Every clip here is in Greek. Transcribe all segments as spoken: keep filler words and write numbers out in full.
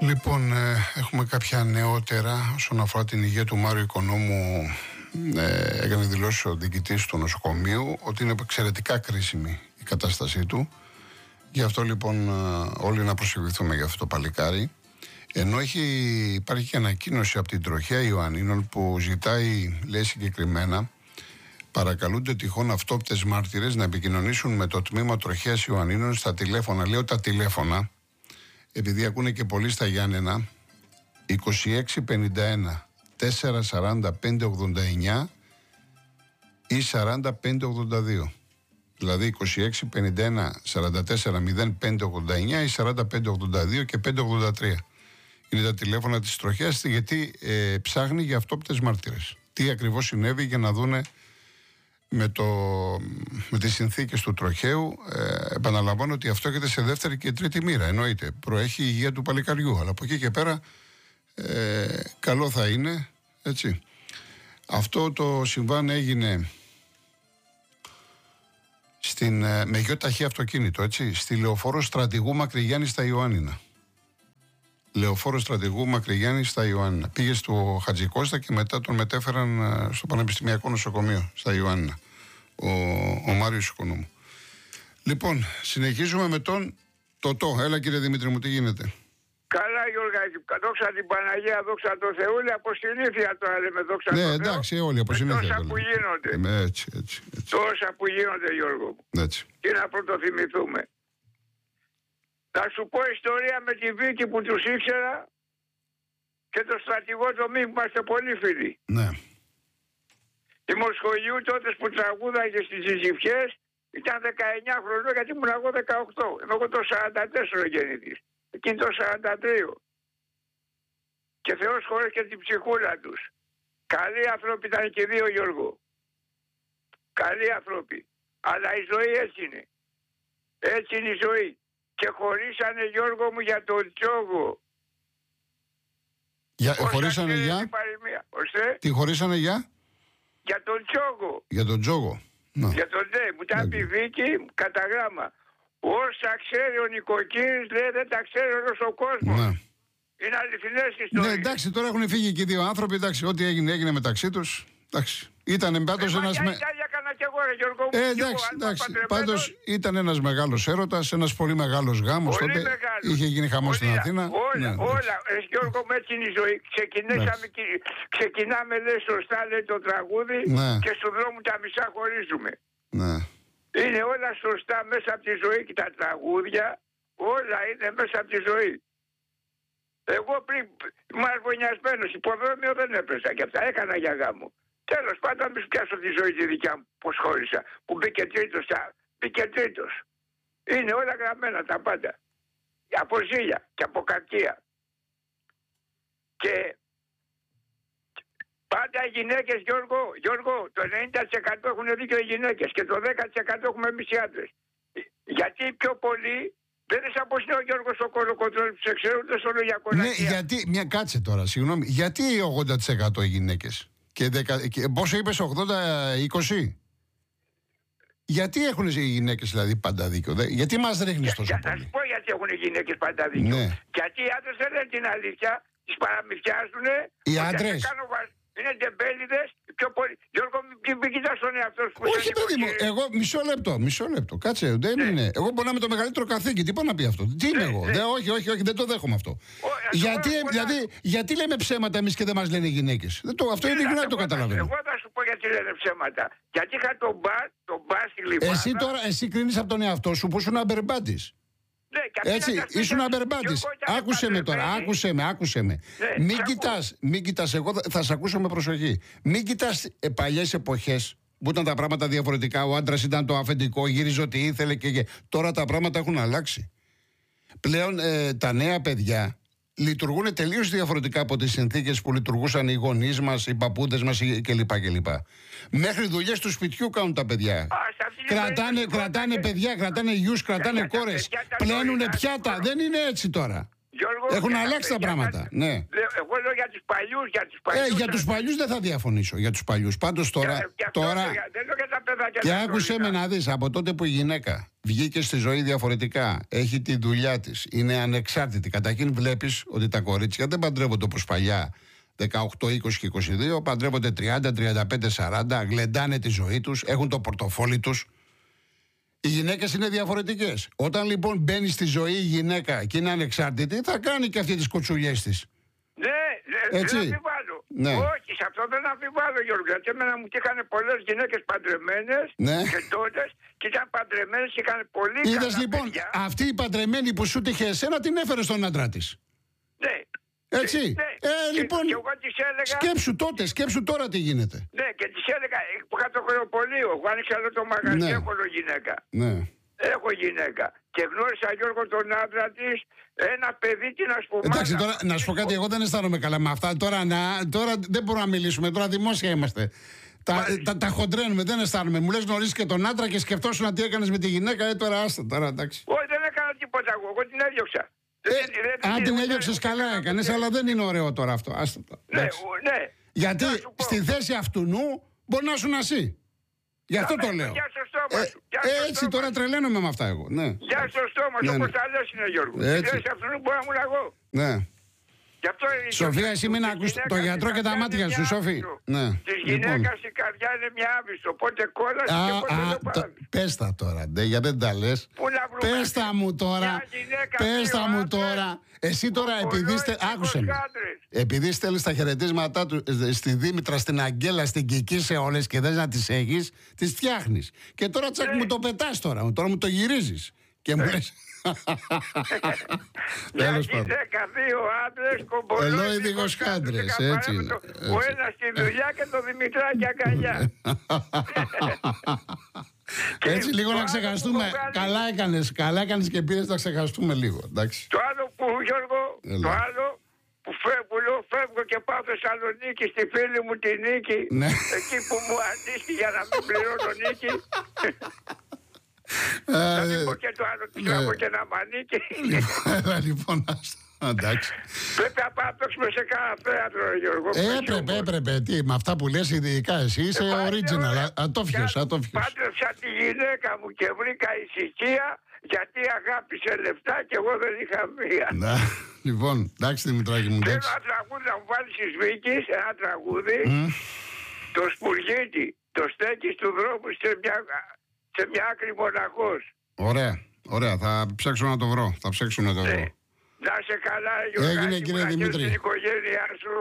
Λοιπόν, ε, έχουμε κάποια νεότερα όσον αφορά την υγεία του Μάριου Οικονόμου. Ε, έκανε δηλώσει ο διοικητής του νοσοκομείου ότι είναι εξαιρετικά κρίσιμη η κατάστασή του. Γι' αυτό λοιπόν όλοι να προσευχηθούμε για αυτό το παλικάρι. Ενώ έχει, υπάρχει και ανακοίνωση από την Τροχέα Ιωαννίνων που ζητάει, λέει συγκεκριμένα, παρακαλούνται τυχόν αυτόπτες μάρτυρες να επικοινωνήσουν με το τμήμα Τροχέας Ιωαννίνων στα τηλέφωνα. Λέω τα τηλέφωνα, επειδή ακούνε και πολλοί στα Γιάννενα, είκοσι έξι πενήντα ένα τετρακόσια σαράντα πέντε ογδόντα εννιά ή σαράντα πέντε ογδόντα δύο. Δηλαδή είκοσι έξι πενήντα ένα σαράντα τέσσερα μηδέν πέντε ογδόντα εννιά ή σαράντα πέντε ογδόντα δύο και πέντε ογδόντα τρία. Είναι τα τηλέφωνα της Τροχέας, γιατί ε, ψάχνει για αυτόπτες μάρτυρες. Τι ακριβώς συνέβη, για να δούνε με, το, με τις συνθήκες του τροχαίου. Ε, επαναλαμβάνω ότι αυτό έχετε σε δεύτερη και τρίτη μοίρα. Εννοείται, προέχει η υγεία του παλικαριού. Αλλά από εκεί και πέρα ε, καλό θα είναι, έτσι. Αυτό το συμβάν έγινε στην, με γιο ταχύ αυτοκίνητο, έτσι, στη Λεωφόρο Στρατηγού Μακρυγιάννη στα Ιωάννινα. Λεωφόρο Στρατηγού Μακρυγιάννη στα Ιωάννινα. Πήγε στο Χατζικώστα και μετά τον μετέφεραν στο Πανεπιστημιακό Νοσοκομείο στα Ιωάννινα. Ο, ο Μάριος Οικονόμου. Λοιπόν, συνεχίζουμε με τον Τωτό. Έλα κύριε Δημήτρη μου, τι γίνεται? Καλά Γιώργακη, δόξα την Παναγία, δόξα το Θεούλη, από συνήθεια τώρα λέμε, δόξα ναι, το Θεό. Ναι, εντάξει, όλοι από συνήθεια. Τόσα που γίνονται. Ε, έτσι, έτσι, έτσι. Τόσα που γίνονται, Γιώργο. Έτσι. Τι να πρωτοθυμηθούμε. Θα σου πω ιστορία με τη Βίκη που τους ήξερα και το στρατηγό το μη που είμαστε πολύ φίλοι. Ναι. Η Μοσχολιού τότε που τραγούδαγε στις Ζυζιφιές ήταν δεκαεννιά χρονών, γιατί ήμουν εγώ δεκαοκτώ. Εγώ το σαράντα τέσσερα γεννητής. Εκείνη το σαράντα τρία. Και Θεός χωρίς και την ψυχούλα τους. Καλοί άνθρωποι ήταν και δύο, Γιώργο. Καλοί άνθρωποι. Αλλά η ζωή έτσι είναι. Έτσι είναι η ζωή. Και χωρίσανε, Γιώργο μου, για τον Τζόγο. Για, χωρίσανε για... Τι χωρίσανε για? Για τον Τζόγο. Για τον Τζόγο. Να. Για τον ναι, μου τα πει Βίκη κατά γράμμα. Όσα ξέρει ο νοικοκύρης, λέει, δεν τα ξέρει όλος ο κόσμος. Ναι. Είναι αληθινές ιστορίες. Ναι, εντάξει, τώρα έχουν φύγει και οι δύο άνθρωποι. Εντάξει, ό,τι έγινε, έγινε μεταξύ τους. Εντάξει. Ήταν πάντως ε, ένας. Με... έκανα και εγώ, ρε Γιώργο μου. Ε, εντάξει, εντάξει. Πάντως ήταν ένας μεγάλος έρωτας, ένας πολύ μεγάλος γάμος. Τότε μεγάλος. Είχε γίνει χαμός στην Αθήνα. Όλα, ναι, όλα. Ε, Γιώργο μου, έτσι είναι η ζωή. Ξεκινήσαμε, ξεκινάμε, λέει, σωστά, λέει το τραγούδι, ναι. Και στον δρόμο τα μισά χωρίζουμε. Ναι. Είναι όλα σωστά μέσα από τη ζωή και τα τραγούδια, όλα είναι μέσα από τη ζωή. Εγώ πριν ήμουν αρβωνιασμένος, υποδρόμιο δεν έπαιζα και αυτά, έκανα για γάμο. Τέλος πάντων, μη πιάσω τη ζωή τη δικιά μου, πως χώρισα, που μπήκε τρίτος, μπήκε τρίτος. Είναι όλα γραμμένα τα πάντα. Από ζήλια και από κακία. Και πάντα οι γυναίκες, Γιώργο, Γιώργο, το ενενήντα τοις εκατό έχουν δίκιο οι γυναίκες και το δέκα τοις εκατό έχουμε εμείς οι άντρες. Γιατί πιο πολλοί δεν είναι σαν πως είναι ο Γιώργος ο Κολοκοτρώνης που σε ξέρουν, ούτε όλο για κολακία. Ναι, γιατί, μια κάτσε τώρα, συγγνώμη, γιατί ογδόντα τοις εκατό οι γυναίκες και, δεκα, και πόσο είπες, ογδόντα είκοσι? Γιατί έχουν οι γυναίκες δηλαδή πάντα δίκιο? Δε, γιατί μας ρίχνεις τόσο για, πολύ? Θα σου πω γιατί έχουν οι γυναίκες πάντα δίκιο. Ναι. Γιατί οι άντρες δεν λένε την αλήθεια, τις παραμυθιάζουν. Οι άντρες. Είναι τεμπέληδες, πιο πολύ. Γιώργο, μην κοιτάς τον εαυτό σου. Όχι, παιδί μου, εγώ μισό λεπτό, μισό λεπτό. Κάτσε, δεν ναι. είναι. Εγώ μπορώ να είμαι το μεγαλύτερο καθήκη. Τι πάει να πει αυτό? Τι είμαι ναι, εγώ? Ναι. Δε, όχι, όχι, όχι, δεν το δέχομαι αυτό. Ο, γιατί, πω, δηλαδή, να... γιατί λέμε ψέματα εμείς και δεν μας λένε οι γυναίκες? Αυτό είναι ειλικρινά, το καταλαβαίνω. Εγώ θα σου πω γιατί λένε ψέματα. Γιατί είχα τον μπαρ, τον μπαρ στη Λιβάνα. Εσύ τώρα, εσύ κρίνεις από τον εαυτό σου που ήσουν αμπερμπάντης. Ναι, έτσι, ήσουν αμπερμπάντης. Άκουσε με τώρα, άκουσε με, άκουσε με. Ναι, μην κοιτάς, μην κοιτάς, εγώ θα σε ακούσω με προσοχή. Μην κοιτάς ε, παλιές εποχές που ήταν τα πράγματα διαφορετικά. Ο άντρας ήταν το αφεντικό, γύριζε ό,τι ήθελε και, και τώρα τα πράγματα έχουν αλλάξει. Πλέον ε, τα νέα παιδιά λειτουργούν τελείως διαφορετικά από τις συνθήκες που λειτουργούσαν οι γονείς μας, οι παππούδες μας κλπ. κλπ. Μέχρι δουλειές του σπιτιού κάνουν τα παιδιά. Α, κρατάνε, κρατάνε παιδιά, κρατάνε γιους, κρατάνε κόρες. Πλένουνε πιάτα. Δεν είναι έτσι τώρα. Γιώργο, έχουν αλλάξει τα πράγματα. Ναι. Εγώ Εγώ λέω για τους παλιούς, για τους παλιούς. Ε, για τους παλιούς δεν θα διαφωνήσω. Για τους παλιούς. Πάντως τώρα. Για, για τώρα... Για, δεν λέω για τα παιδάκια. Και άκουσε με να δεις, από τότε που η γυναίκα βγήκε στη ζωή διαφορετικά, έχει τη δουλειά της, είναι ανεξάρτητη. Καταρχήν βλέπεις ότι τα κορίτσια δεν παντρεύονται όπως παλιά. δεκαοκτώ, είκοσι και είκοσι δύο, παντρεύονται τριάντα, τριάντα πέντε, σαράντα, γλεντάνε τη ζωή τους, έχουν το πορτοφόλι τους. Οι γυναίκες είναι διαφορετικές. Όταν λοιπόν μπαίνει στη ζωή η γυναίκα και είναι ανεξάρτητη, θα κάνει και αυτή τις κοτσουλιές της. Ναι, έτσι. δεν αμφιβάλλω. Ναι. Όχι, σε αυτό δεν αμφιβάλλω, Γιώργο. Γιατί εμένα μου είχαν πολλές γυναίκες παντρεμένες ναι. και τότε και ήταν παντρεμένες και είχαν πολύ καλά. Είδες λοιπόν, παιδιά. Αυτή η παντρεμένη που σου τύχε εσένα την έφερε στον άντρα της. Ναι. Έτσι. Ναι. Ε, λοιπόν, και, και εγώ της έλεγα... σκέψου τότε, σκέψου τώρα τι γίνεται. Ναι, και της έλεγα, που είχα το χρεοπολείο, εγώ άνοιξα άλλο το μαγαζί, ναι. έχω γυναίκα. Ναι. Έχω γυναίκα. Και γνώρισα, Γιώργο, τον άντρα της, ένα παιδί, τι να σου πω. Εντάξει, τώρα να σου πω κάτι, εγώ δεν αισθάνομαι καλά με αυτά. Τώρα, να, τώρα δεν μπορούμε να μιλήσουμε, τώρα δημόσια είμαστε. Τα, τα, τα χοντρένουμε, δεν αισθάνομαι. Μου λες γνωρίζεις και τον άντρα και σκεφτόσουν τι έκανες με τη γυναίκα, ε, τώρα άστα, τώρα εντάξει. Όχι, δεν έκανα τίποτα εγώ, εγώ την έδιωξα. Ε, αν την έδιωξες καλά έκανες, αλλά δεν είναι ωραίο τώρα αυτό. Άστα, ναι, ναι. Γιατί στη θέση αυτού νου μπορεί να σου να εσύ. Γι' αυτό το λέω. Για στο στόμα σου. Ε, έτσι τώρα τρελαίνομαι με αυτά εγώ. Ναι. Για στο στόμα σου, ναι, όπως ναι. τα λες είναι, Γιώργο. Στη θέση αυτού νου μπορεί να ήμουν εγώ. Ναι. Αυτό Σοφία, εσύ μην ακούς το γιατρό και τα μάτια σου, Σοφή. Ναι. Της γυναίκας η καρδιά είναι μια άβυσο. Οπότε κόλλασε και πότε το πάρει. Πες τα τώρα, ντε, γιατί δεν τα λες. Πες τα μου τώρα. Πες τα μου τώρα. Εσύ τώρα επειδή στε... άκουσε με. Επειδή στέλνεις τα χαιρετίσματά του στη Δήμητρα, στην Αγγέλα, στην Κική, σε όλες και θες να τις έχεις, τις φτιάχνεις. Και τώρα τσακ μου το πετάς τώρα. Τώρα μου το γυρίζεις. Και μου λες. Τέλος πάντων. δέκα-δύο άντρες κομπολόι. Ελόιδικος άντρες, έτσι είναι. Ο ένας στη δουλειά και το Δημητράκη αγκαλιά. Έτσι λίγο να ξεχαστούμε. Καλά έκανες, καλά έκανες και πήρες να ξεχαστούμε λίγο. Εντάξει. Το άλλο που, Γιώργο, το άλλο που φεύγω, λέω, φεύγω και πάω Θεσσαλονίκη στη φίλη μου τη Νίκη. Εκεί που μου αντίστοιχε για να μην πληρώνω Νίκη. Θα μην πω και το άλλο, τράβω και ένα μανίκι. Έλα λοιπόν, εντάξει. Πρέπει να παίξουμε σε κάνα θέατρο, Γιώργο. Έπρεπε, έπρεπε. Τι, με αυτά που λες ειδικά εσύ είσαι original. Ατόφιος, ατόφιος. Πάντρεψα τη γυναίκα μου και βρήκα ησυχία γιατί αγάπησε λεφτά και εγώ δεν είχα μία. Λοιπόν, εντάξει Δημητράκη μου, εντάξει. Θέλω ένα τραγούδι να μου βάλεις εις Βίκης, ένα τραγούδι, το Σπουργίτη, το στέκεις του δρόμου σε μια... σε μια άκρη μοναχός. Ωραία, ωραία. Θα ψάξω να το βρω. Θα ψάξω να το βρω. Ναι. Να σε καλά, Γιώργο. Έγινε, κύριε Δημήτρη. Στην οικογένειά σου.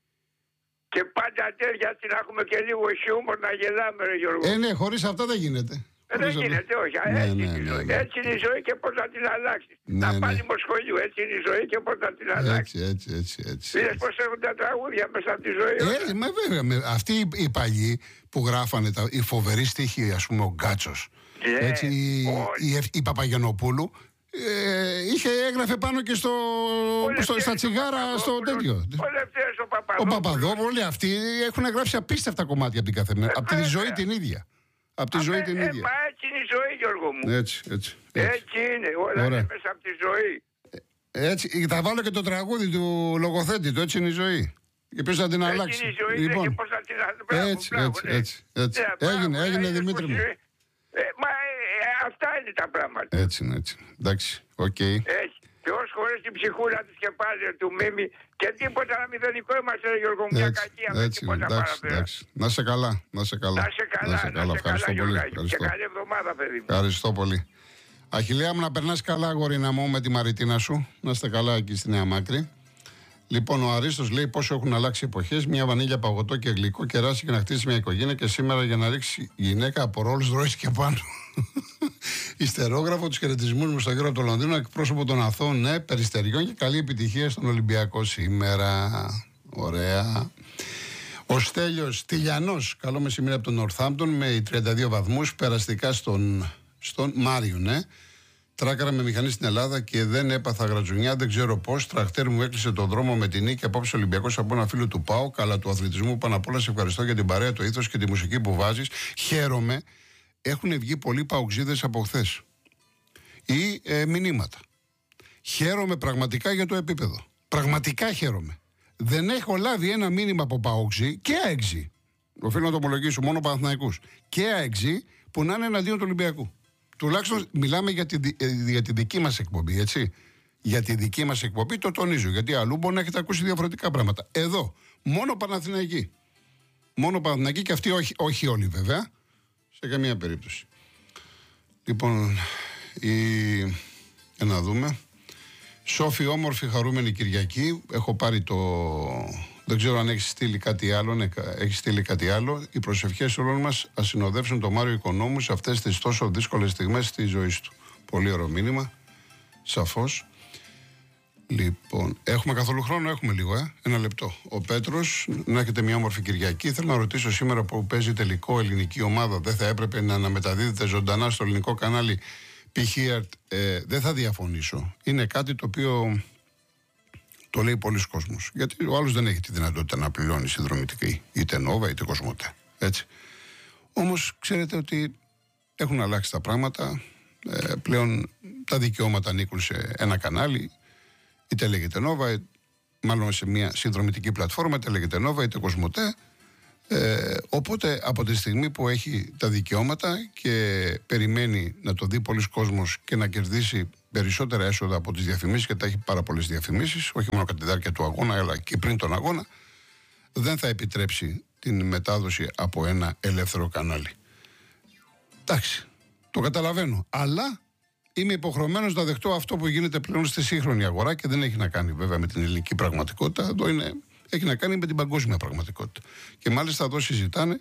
Και πάντα τέτοια να έχουμε και λίγο χιούμορ να γελάμε, ρε Γιώργο. Ε, ναι, χωρίς αυτά δεν γίνεται. Ε, δεν γίνεται, όχι. Ναι, έτσι, ναι, είναι ναι, η ζωή. ναι. έτσι είναι η ζωή και πώς θα την αλλάξεις. Ναι, να ναι. πάλι μοσχολιού. Έτσι είναι η ζωή και πώς θα την αλλάξεις. Έτσι, έτσι, έτσι. έτσι. Είδες πώς έχουν τα τραγούδια μέσα από τη ζωή. Ε, μα βέβαια. Με, αυτοί οι, οι παλιοί που γράφανε τα, οι φοβεροί στίχοι, ας πούμε, ο Γκάτσος. Yeah, έτσι, η, η, η Παπαγιανοπούλου ε, είχε, έγραφε πάνω και στο, στο, στα τσιγάρα στο τέτοιο. Ο Λευτέρης ο Παπαδόπουλος. Ο Παπαδόπουλος, όλοι αυτοί έχουν γράψει απίστευτα κομμάτια από την καθημερινή. Ε, από τη ζωή την ίδια. Από τη ζωή ε, την ε, ίδια. Μα έτσι είναι η ζωή, Γιώργο μου. Έτσι, έτσι. Έτσι, έτσι είναι. Όλα είναι μέσα από τη ζωή. Έτσι, θα βάλω και το τραγούδι του λογοθέτη του. Έτσι είναι η ζωή. Και ποιος θα την έτσι αλλάξει. Είναι η ζωή, λοιπόν, και πώς θα την αλλάξει. Έτσι, έτσι, έτσι, έτσι. Ναι, έγινε, έγινε Δημήτρη μου. Ε, μα ε, αυτά είναι τα πράγματα. Έτσι είναι, έτσι. Εντάξει, οκ. Okay. Έτσι. Και ως χωρίς την ψυχούλα της και πάλι του Μίμη και τίποτα ένα μηδενικό είμαστε, Γιώργο μου, μια κακία με τίποτα παραπέρα. Να σε καλά, να σε καλά. Να σε καλά, να σε καλά, ευχαριστώ Γιώργο, πολύ. και καλή εβδομάδα, παιδί μου. Ευχαριστώ πολύ. Αχιλλέα μου, να περνάς καλά, αγορίνα μου, με τη Μαριτίνα σου. Να είστε καλά εκεί στη Νέα Μάκρη. Λοιπόν, ο Αρίστος λέει πόσο έχουν αλλάξει εποχές. Μια βανίλια παγωτό και γλυκό, κεράσι και να χτίσει μια οικογένεια. Και σήμερα για να ρίξει γυναίκα από Rolls Royce και πάνω. Ιστερόγραφο, του χαιρετισμού μου στο γύρο από το Λονδίνο, εκπρόσωπο των Αθώων, ναι, Περιστεριών και καλή επιτυχία στον Ολυμπιακό σήμερα. Ωραία. Ο Στέλιος Τηλιανός, καλό μεσημέρι από τον Northampton με τριάντα δύο βαθμούς, περαστικά στον, στον Μάριο, ναι. Τράκαρα με μηχανή στην Ελλάδα και δεν έπαθα γρατζουνιά, δεν ξέρω πώς. Τραχτέρ μου έκλεισε τον δρόμο με την νίκη. Απόψε Ολυμπιακός από ένα φίλο του ΠΑΟ, καλά του αθλητισμού. Πάνω απ' όλα σε ευχαριστώ για την παρέα, το ήθος και τη μουσική που βάζεις. Χαίρομαι. Έχουν βγει πολλοί παουξίδες από χθες ή ε, μηνύματα. Χαίρομαι πραγματικά για το επίπεδο. Πραγματικά χαίρομαι. δεν έχω λάβει ένα μήνυμα από ΠΑΟΚΣΙ και ΑΕΚΖΙ. Οφείλω να το ομολογήσω, μόνο Παναθηναϊκούς. Και ΑΕΚΖΙ που να είναι εναντίον του Ολυμπιακού. Τουλάχιστον μιλάμε για τη, για τη δική μας εκπομπή, έτσι. Για τη δική μας εκπομπή το τονίζω. Γιατί αλλού μπορεί να έχετε ακούσει διαφορετικά πράγματα. Εδώ, μόνο Παναθηναϊκοί. Μόνο Παναθηναϊκοί και αυτοί όχι, όχι όλοι βέβαια. Σε καμία περίπτωση. Λοιπόν, η... για να δούμε. Σόφη, όμορφη, χαρούμενη Κυριακή. Έχω πάρει το... Δεν ξέρω αν έχει στείλει κάτι άλλο. Ναι, έχει στείλει κάτι άλλο. Οι προσευχές όλων μας ας συνοδεύσουν τον Μάριο Οικονόμου σε αυτές τις τόσο δύσκολες στιγμές της ζωής του. Πολύ ωραίο μήνυμα. Σαφώς. Λοιπόν, έχουμε καθόλου χρόνο, έχουμε λίγο, ε? Ένα λεπτό. Ο Πέτρος, να έχετε μια όμορφη Κυριακή. Θέλω να ρωτήσω σήμερα που παίζει τελικό ελληνική ομάδα, δεν θα έπρεπε να αναμεταδίδεται ζωντανά στο ελληνικό κανάλι π.χ. Ε, δεν θα διαφωνήσω. Είναι κάτι το οποίο το λέει πολλοί κόσμος. Γιατί ο άλλος δεν έχει τη δυνατότητα να πληρώνει συνδρομητική, είτε Νόβα είτε Κοσμοτέ. Έτσι. Όμως ξέρετε ότι έχουν αλλάξει τα πράγματα. Ε, πλέον τα δικαιώματα ανήκουν σε ένα κανάλι. Είτε λέγεται Νόβα, μάλλον σε μια συνδρομητική πλατφόρμα, είτε λέγεται Νόβα, είτε Κοσμοτέ. Ε, οπότε από τη στιγμή που έχει τα δικαιώματα και περιμένει να το δει πολλοί κόσμος και να κερδίσει περισσότερα έσοδα από τις διαφημίσεις, και τα έχει πάρα πολλές διαφημίσεις, όχι μόνο κατά τη διάρκεια του αγώνα, αλλά και πριν τον αγώνα, δεν θα επιτρέψει την μετάδοση από ένα ελεύθερο κανάλι. Εντάξει, το καταλαβαίνω, αλλά είμαι υποχρεωμένος να δεχτώ αυτό που γίνεται πλέον στη σύγχρονη αγορά και δεν έχει να κάνει βέβαια με την ελληνική πραγματικότητα. Εδώ είναι, έχει να κάνει με την παγκόσμια πραγματικότητα. Και μάλιστα εδώ συζητάνε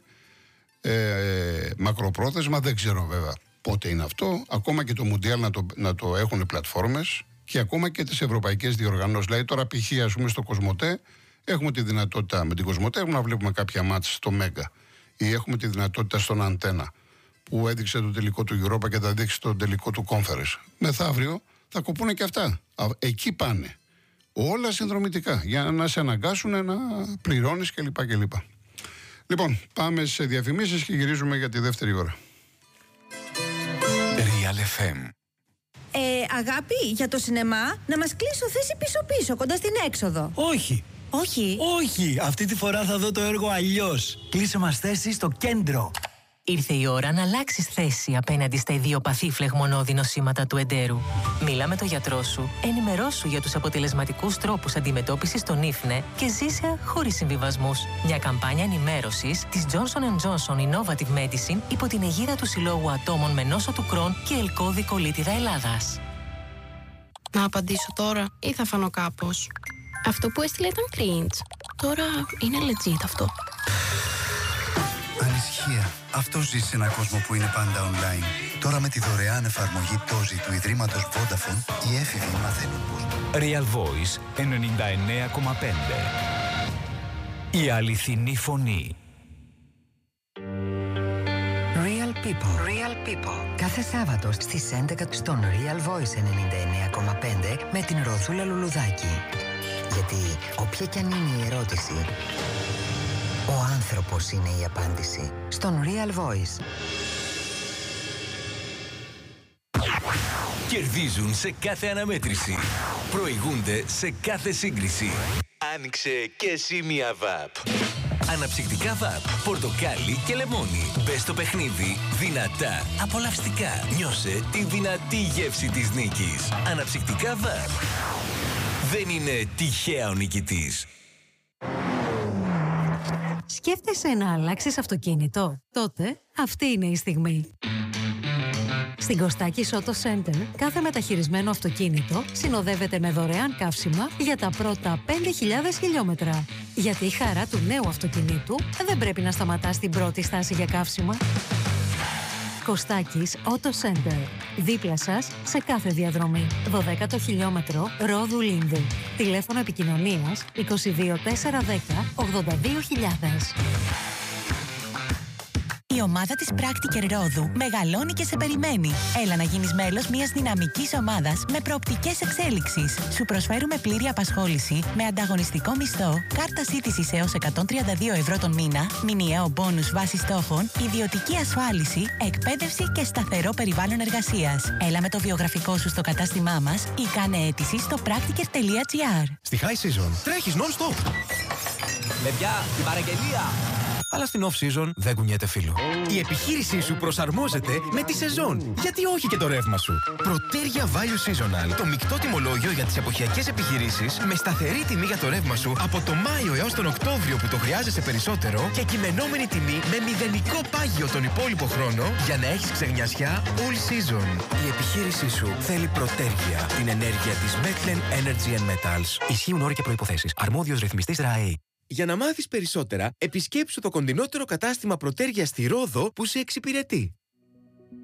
ε, μακροπρόθεσμα, δεν ξέρω βέβαια πότε είναι αυτό. Ακόμα και το Μουντιάλ να το, να το έχουν πλατφόρμες και ακόμα και τις ευρωπαϊκές διοργανώσεις. Δηλαδή τώρα π.χ. ας πούμε στο Κοσμοτέ έχουμε τη δυνατότητα, με την Κοσμοτέ έχουμε να βλέπουμε κάποια μάτς στο Μέγκα ή έχουμε τη δυνατότητα στον Αντένα, που έδειξε το τελικό του Europa και θα δείξει το τελικό του Conference. Μεθαύριο θα κοπούνε και αυτά. Εκεί πάνε. Όλα συνδρομητικά. Για να σε αναγκάσουν να πληρώνεις κλπ. κλπ. Λοιπόν, πάμε σε διαφημίσεις και γυρίζουμε για τη δεύτερη ώρα. Real εφ εμ. Ε, αγάπη, για το σινεμά, να μας κλείσω θέση πίσω-πίσω, κοντά στην έξοδο. Όχι. Όχι. Όχι, αυτή τη φορά θα δω το έργο αλλιώς. Κλείσε μας θέση στο κέντρο. Ήρθε η ώρα να αλλάξεις θέση απέναντι στα ιδιοπαθή φλεγμονώδη νοσήματα του εντέρου. Μίλα με τον γιατρό σου, ενημερώσου για τους αποτελεσματικούς τρόπους αντιμετώπισης των ίφνε και ζήσε χωρίς συμβιβασμούς. Μια καμπάνια ενημέρωσης της Johnson εντ Johnson Innovative Medicine υπό την αιγίδα του Συλλόγου Ατόμων με νόσο του Κρόν και ελκώδη κολίτιδα Ελλάδας. Να απαντήσω τώρα ή θα φανώ κάπως? Αυτό που έστειλε ήταν cringe. Τώρα είναι legit αυτό. Ανησυχία. Αυτό ζει σε έναν κόσμο που είναι πάντα online. Τώρα με τη δωρεάν εφαρμογή Τόζι του Ιδρύματος Vodafone, οι έφηβοι μαθαίνουν πώς. Real Voice ενενήντα εννέα κόμμα πέντε. Η αληθινή φωνή. Real People. Real People. Κάθε Σάββατο στις έντεκα στον Real Voice ενενήντα εννέα κόμμα πέντε με την Ροδούλα Λουλουδάκη. Γιατί όποια κι αν είναι η ερώτηση, ο άνθρωπος είναι η απάντηση. Στον Real Voice. Κερδίζουν σε κάθε αναμέτρηση. Προηγούνται σε κάθε σύγκριση. Άνοιξε και εσύ μια βαπ. Αναψυκτικά βαπ, πορτοκάλι και λεμόνι. Μπες στο παιχνίδι δυνατά, απολαυστικά. Νιώσε τη δυνατή γεύση της νίκης. Αναψυκτικά βαπ. Δεν είναι τυχαία ο νικητής. Σκέφτεσαι να αλλάξεις αυτοκίνητο? Τότε αυτή είναι η στιγμή. Στην Κωστάκης Auto Center, κάθε μεταχειρισμένο αυτοκίνητο συνοδεύεται με δωρεάν καύσιμα για τα πρώτα πέντε χιλιάδες χιλιόμετρα. Γιατί η χαρά του νέου αυτοκινήτου δεν πρέπει να σταματά στην πρώτη στάση για καύσιμα. Κωστάκης Auto Center. Δίπλα σας σε κάθε διαδρομή. δωδέκατο χιλιόμετρο Ρόδου Λίνδου. Τηλέφωνο επικοινωνίας είκοσι δύο τετρακόσια δέκα ογδόντα δύο χιλιάδες. Η ομάδα της Practiker Ρόδου μεγαλώνει και σε περιμένει. Έλα να γίνεις μέλος μιας δυναμικής ομάδας με προοπτικές εξέλιξης. Σου προσφέρουμε πλήρη απασχόληση με ανταγωνιστικό μισθό, κάρτα σύντησης έως εκατόν τριάντα δύο ευρώ τον μήνα, μηνιαίο μπόνους βάση στόχων, ιδιωτική ασφάλιση, εκπαίδευση και σταθερό περιβάλλον εργασίας. Έλα με το βιογραφικό σου στο κατάστημά μας ή κάνε αίτηση στο practiker τελεία gr. Στη High Season τρέχεις non-stop. Παιδιά, την παραγγελία! Αλλά στην off-season δεν κουνιέται φίλο. Η επιχείρησή σου προσαρμόζεται με τη σεζόν. Γιατί όχι και το ρεύμα σου. Προτέρια Value Seasonal. Το μεικτό τιμολόγιο για τις εποχιακές επιχειρήσεις με σταθερή τιμή για το ρεύμα σου από το Μάιο έως τον Οκτώβριο που το χρειάζεσαι περισσότερο και κειμενόμενη τιμή με μηδενικό πάγιο τον υπόλοιπο χρόνο για να έχεις ξεγνιασιά all season. Η επιχείρησή σου θέλει Προτέρια. Την ενέργεια της Metlen Energy and Metals. Ισχύουν όροι και προϋποθέσεις. Αρμόδιος ρυθμιστής ΡΑΕ. Για να μάθεις περισσότερα, επισκέψου το κοντινότερο κατάστημα Προτέρια στη Ρόδο που σε εξυπηρετεί.